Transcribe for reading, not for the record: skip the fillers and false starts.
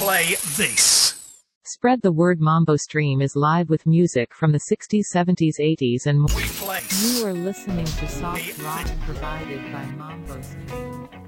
play this. Spread the Word. Mambo Stream is live with music from the 60s, 70s, 80s and more. We play. You are listening to soft rock provided by Mambo Stream.